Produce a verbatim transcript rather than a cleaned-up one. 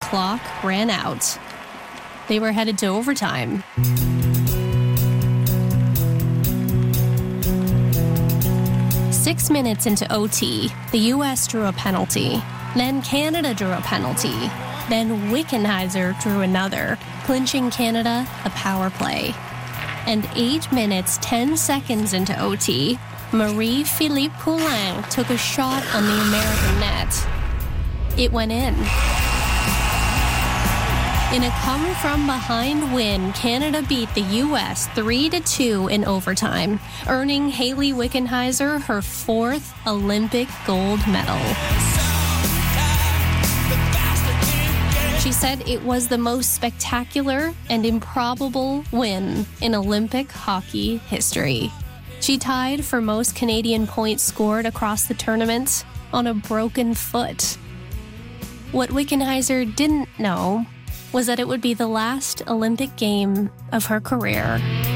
clock ran out. They were headed to overtime. Six minutes into O T, the U S drew a penalty. Then Canada drew a penalty. Then Wickenheiser drew another, clinching Canada a power play. And eight minutes, ten seconds into O T, Marie-Philippe Poulin took a shot on the American net. It went in. In a come-from-behind win, Canada beat the U S three to two in overtime, earning Hayley Wickenheiser her fourth Olympic gold medal. She said it was the most spectacular and improbable win in Olympic hockey history. She tied for most Canadian points scored across the tournament on a broken foot. What Wickenheiser didn't know was that it would be the last Olympic game of her career.